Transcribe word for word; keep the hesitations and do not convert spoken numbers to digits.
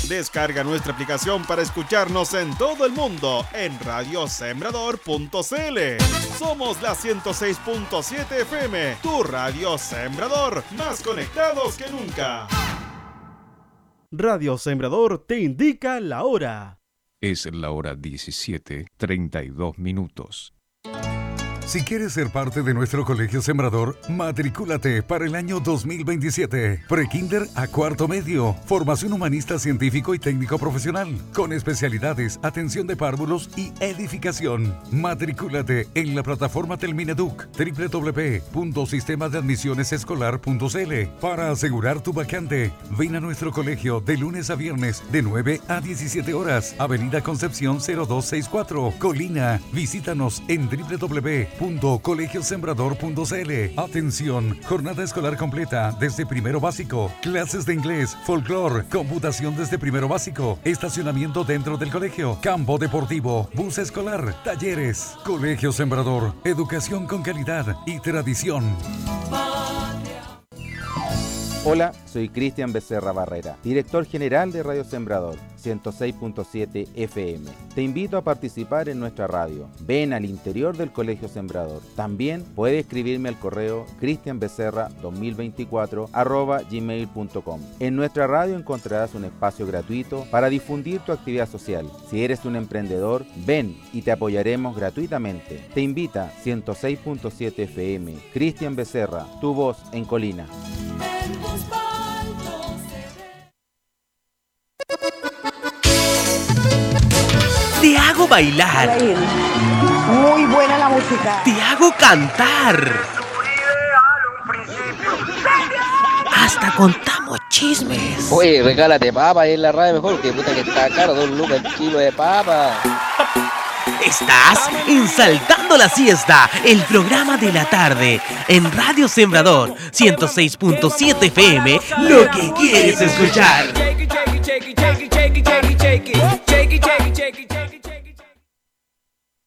Descarga nuestra aplicación para escucharnos en todo el mundo en radio sembrador punto c l. Somos la ciento seis punto siete F M, tu radio Sembrador, más conectados que nunca. Radio Sembrador te indica la hora. Es la hora diecisiete, treinta y dos minutos. Si quieres ser parte de nuestro Colegio Sembrador, matricúlate para el año dos mil veintisiete. Prekinder a cuarto medio. Formación humanista, científico y técnico profesional. Con especialidades, atención de párvulos y edificación. Matricúlate en la plataforma Telmineduc, doble u doble u doble u punto sistema de admisiones escolar punto c l. Para asegurar tu vacante, ven a nuestro colegio de lunes a viernes de nueve a diecisiete horas. Avenida Concepción cero dos sesenta y cuatro, Colina. Visítanos en doble u doble u doble u punto colegio sembrador punto c l. Atención, jornada escolar completa desde primero básico, clases de inglés, folclore, computación desde primero básico, estacionamiento dentro del colegio, campo deportivo, bus escolar, talleres. Colegio Sembrador, educación con calidad y tradición. Hola, soy Cristian Becerra Barrera, director general de Radio Sembrador, ciento seis punto siete F M. Te invito a participar en nuestra radio. Ven al interior del Colegio Sembrador. También puedes escribirme al correo cristian becerra dos mil veinticuatro arroba gmail punto com. En nuestra radio encontrarás un espacio gratuito para difundir tu actividad social. Si eres un emprendedor, ven y te apoyaremos gratuitamente. Te invita ciento seis punto siete F M. Cristian Becerra, tu voz en Colina. Te hago bailar. Muy buena la música. Te hago cantar. Hasta contamos chismes. Oye, regálate papa en la radio mejor, que puta que está caro, dos lucas el kilo de papa. Estás en Saltando la Siesta, el programa de la tarde, en Radio Sembrador, ciento seis punto siete F M, lo que quieres escuchar.